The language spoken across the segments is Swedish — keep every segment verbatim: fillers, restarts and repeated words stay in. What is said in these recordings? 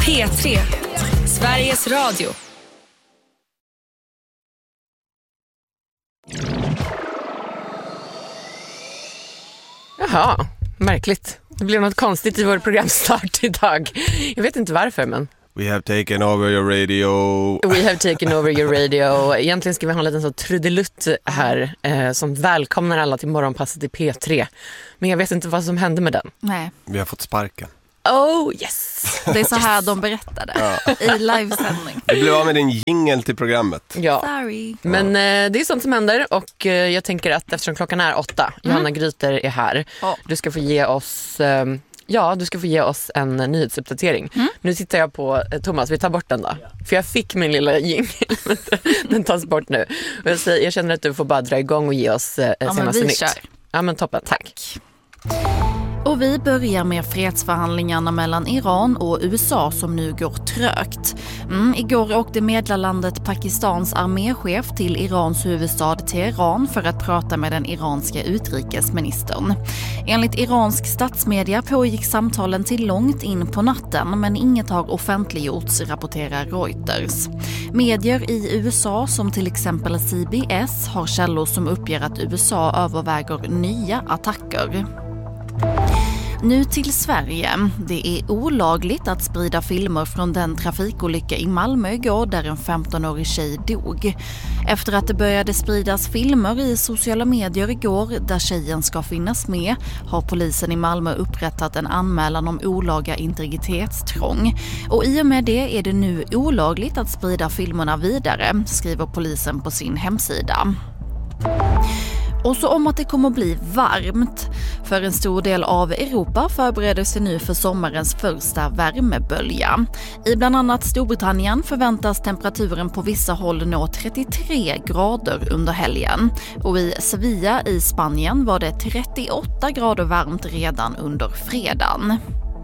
P tre, Sveriges Radio. Jaha, märkligt. Det blev något konstigt i vår programstart idag. Jag vet inte varför, men... We have taken over your radio. We have taken over your radio. Egentligen ska vi ha en liten så trudelutt här eh, som välkomnar alla till morgonpasset i P tre. Men jag vet inte vad som hände med den. Nej. Vi har fått sparken. Oh, yes! Det är så här de berättade ja. I livesändning. Du blev av med din jingle till programmet. Ja. Sorry. Men eh, det är sånt som händer och eh, jag tänker att eftersom klockan är åtta, mm. Johanna Gryter är här. Oh. Du ska få ge oss... Eh, Ja, du ska få ge oss en nyhetsuppdatering. Mm. Nu tittar jag på eh, Thomas, vi tar bort den då. För jag fick min lilla jingle, men den tas bort nu. Och jag, säger, jag känner att du får bara dra igång och ge oss eh, ja, senaste nytt. Kör. Ja, men toppen, tack. Och vi börjar med fredsförhandlingarna mellan Iran och U S A som nu går trögt. Mm, igår åkte medlarlandet Pakistans arméchef till Irans huvudstad Teheran för att prata med den iranska utrikesministern. Enligt iransk statsmedia pågick samtalen till långt in på natten, men inget har offentliggjorts, rapporterar Reuters. Medier i U S A som till exempel C B S har källor som uppger att U S A överväger nya attacker. Nu till Sverige. Det är olagligt att sprida filmer från den trafikolycka i Malmö igår där en femtonårig tjej dog. Efter att det började spridas filmer i sociala medier igår där tjejen ska finnas med har polisen i Malmö upprättat en anmälan om olaga integritetstrång. Och i och med det är det nu olagligt att sprida filmerna vidare, skriver polisen på sin hemsida. Och så om att det kommer bli varmt. För en stor del av Europa förbereder sig nu för sommarens första värmebölja. I bland annat Storbritannien förväntas temperaturen på vissa håll nå trettiotre grader under helgen. Och i Sevilla i Spanien var det trettioåtta grader varmt redan under fredagen.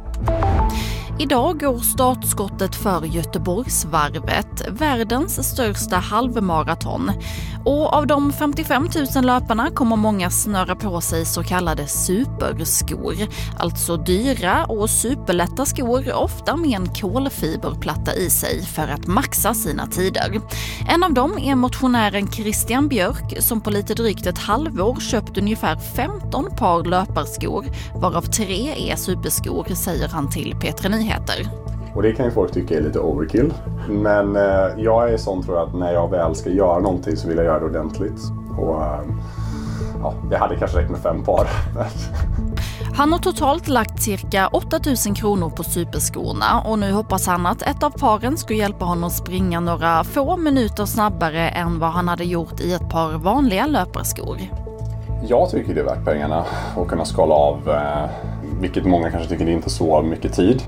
Idag går startskottet för Göteborgsvarvet, världens största halvmaraton. Och av de femtiofem tusen löparna kommer många snöra på sig så kallade superskor. Alltså dyra och superlätta skor, ofta med en kolfiberplatta i sig för att maxa sina tider. En av dem är motionären Christian Björk som på lite drygt ett halvår köpt ungefär femton par löparskor, varav tre är superskor, säger han till P tre Nyheter. Och det kan ju folk tycka är lite overkill. Men eh, jag är sån, tror jag, att när jag väl ska göra någonting så vill jag göra det ordentligt. Och eh, ja, det hade kanske räckt med fem par. Han har totalt lagt cirka åtta tusen kronor på superskorna och nu hoppas han att ett av paren ska hjälpa honom springa några få minuter snabbare än vad han hade gjort i ett par vanliga löparskor. Jag tycker det är värt pengarna och kunna skala av, eh, vilket många kanske tycker det är inte så mycket tid.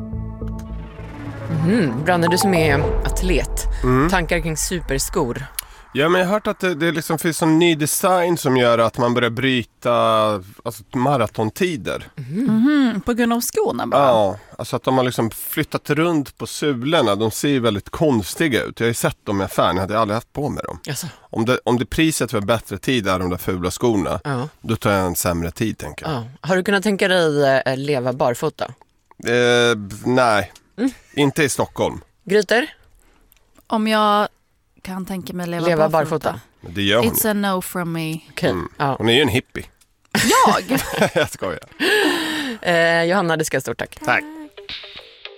Mm, Branne, du som är atlet, mm. tankar kring superskor? Ja, men jag har hört att det, det liksom finns en ny design som gör att man börjar bryta alltså, maratontider. Mm. Mm, på grund av skorna bara? Ja, alltså att de har liksom flyttat runt på sulorna. De ser väldigt konstiga ut. Jag har ju sett dem i affären, jag hade aldrig haft på mig dem. Yes. Om, det, om det priset för bättre tid är de där fula skorna, ja. Då tar jag en sämre tid, tänker jag. Ja. Har du kunnat tänka dig äh, leva barfota? Eh, nej, mm. inte i Stockholm. Gryter? Om jag kan tänka mig leva, leva barfota. barfota. Det gör hon. It's a no from me. Okay. Mm. Ja. Hon är ju en hippie. Jag? Jag skojar. Eh, Johanna, det ska stort tack. Tack.